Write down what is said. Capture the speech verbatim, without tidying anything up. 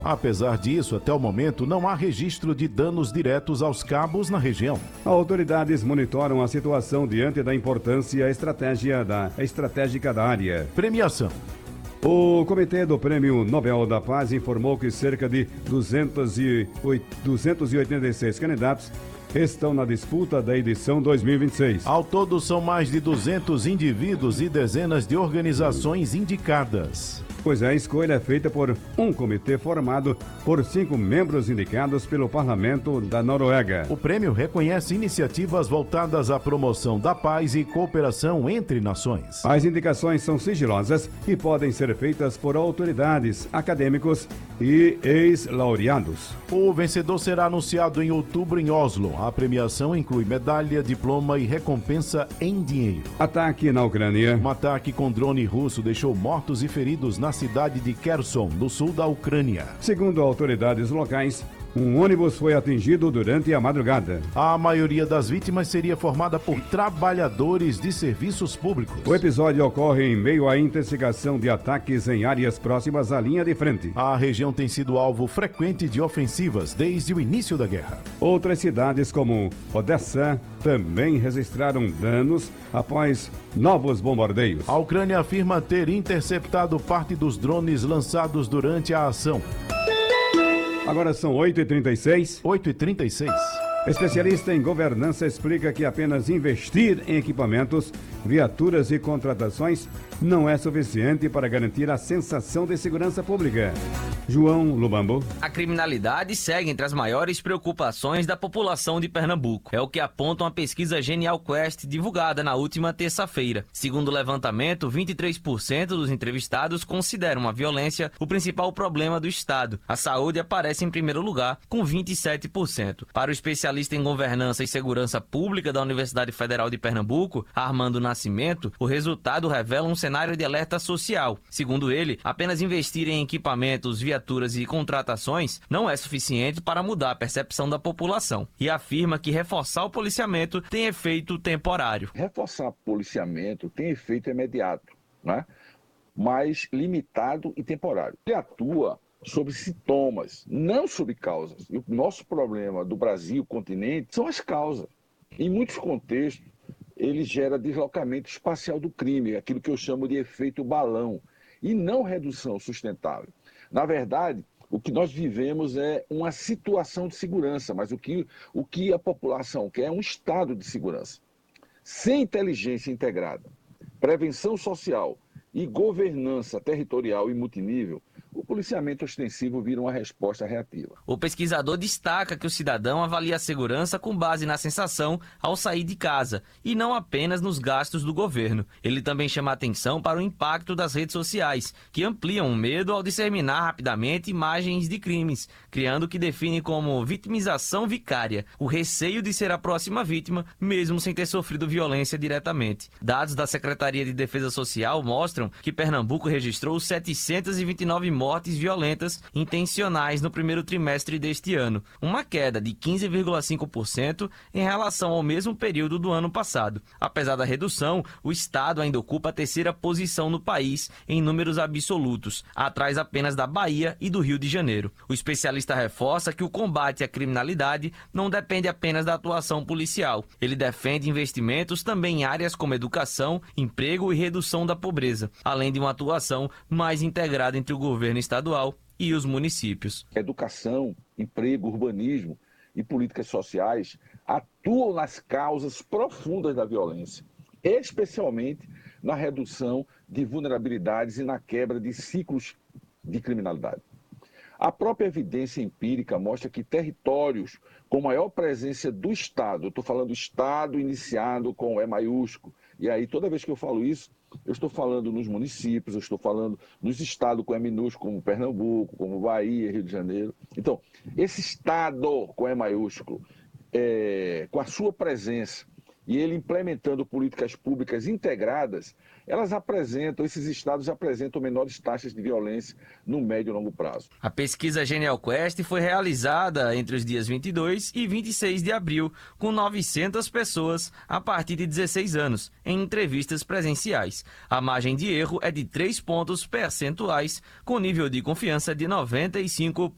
Apesar disso, até o momento, não há registro de danos diretos aos cabos na região. Autoridades monitoram a situação diante da importância estratégia da, estratégica da área. Premiação. O Comitê do Prêmio Nobel da Paz informou que cerca de duzentos e oitenta e seis candidatos estão na disputa da edição dois mil e vinte e seis. Ao todo, são mais de duzentos indivíduos e dezenas de organizações indicadas. Pois a escolha é feita por um comitê formado por cinco membros indicados pelo Parlamento da Noruega. O prêmio reconhece iniciativas voltadas à promoção da paz e cooperação entre nações. As indicações são sigilosas e podem ser feitas por autoridades, acadêmicos e ex-laureados. O vencedor será anunciado em outubro em Oslo. A premiação inclui medalha, diploma e recompensa em dinheiro. Ataque na Ucrânia. Um ataque com drone russo deixou mortos e feridos na cidade de Kherson, no sul da Ucrânia. Segundo autoridades locais, um ônibus foi atingido durante a madrugada. A maioria das vítimas seria formada por trabalhadores de serviços públicos. O episódio ocorre em meio à intensificação de ataques em áreas próximas à linha de frente. A região tem sido alvo frequente de ofensivas desde o início da guerra. Outras cidades, como Odessa, também registraram danos após novos bombardeios. A Ucrânia afirma ter interceptado parte dos drones lançados durante a ação. Agora são oito e trinta e seis. oito e trinta e seis. Especialista em governança explica que apenas investir em equipamentos, viaturas e contratações não é suficiente para garantir a sensação de segurança pública. João Lubambo. A criminalidade segue entre as maiores preocupações da população de Pernambuco. É o que aponta uma pesquisa Genial Quest divulgada na última terça-feira. Segundo o levantamento, vinte e três por cento dos entrevistados consideram a violência o principal problema do Estado. A saúde aparece em primeiro lugar, com vinte e sete por cento. Para o especialista em governança e segurança pública da Universidade Federal de Pernambuco, Armando Nascimento, o resultado revela um cenário de alerta social. Segundo ele, apenas investir em equipamentos, viaturas e contratações não é suficiente para mudar a percepção da população. E afirma que reforçar o policiamento tem efeito temporário. Reforçar o policiamento tem efeito imediato, né? Mas limitado e temporário. Ele atua sobre sintomas, não sobre causas. E o nosso problema do Brasil, continente, são as causas. Em muitos contextos, ele gera deslocamento espacial do crime, aquilo que eu chamo de efeito balão, e não redução sustentável. Na verdade, o que nós vivemos é uma situação de segurança, mas o que, o que a população quer é um estado de segurança. Sem inteligência integrada, prevenção social e governança territorial e multinível, o policiamento ostensivo vira uma resposta reativa. O pesquisador destaca que o cidadão avalia a segurança com base na sensação ao sair de casa e não apenas nos gastos do governo. Ele também chama atenção para o impacto das redes sociais, que ampliam o medo ao disseminar rapidamente imagens de crimes, criando o que define como vitimização vicária, o receio de ser a próxima vítima, mesmo sem ter sofrido violência diretamente. Dados da Secretaria de Defesa Social mostram que Pernambuco registrou setecentas e vinte e nove mortes violentas intencionais no primeiro trimestre deste ano, uma queda de quinze vírgula cinco por cento em relação ao mesmo período do ano passado. Apesar da redução, o Estado ainda ocupa a terceira posição no país em números absolutos, atrás apenas da Bahia e do Rio de Janeiro. O especialista reforça que o combate à criminalidade não depende apenas da atuação policial. Ele defende investimentos também em áreas como educação, emprego e redução da pobreza, além de uma atuação mais integrada entre o governo estadual e os municípios. Educação, emprego, urbanismo e políticas sociais atuam nas causas profundas da violência, especialmente na redução de vulnerabilidades e na quebra de ciclos de criminalidade. A própria evidência empírica mostra que territórios com maior presença do Estado, eu estou falando Estado iniciado com E maiúsculo, e aí toda vez que eu falo isso, eu estou falando nos municípios, eu estou falando nos estados com E minúsculo, como Pernambuco, como Bahia, Rio de Janeiro. Então, esse Estado com E maiúsculo, é, com a sua presença, e ele implementando políticas públicas integradas, elas apresentam, esses estados apresentam menores taxas de violência no médio e longo prazo. A pesquisa Genial Quest foi realizada entre os dias vinte e dois e vinte e seis de abril, com novecentas pessoas a partir de dezesseis anos, em entrevistas presenciais. A margem de erro é de três pontos percentuais, com nível de confiança de noventa e cinco por cento.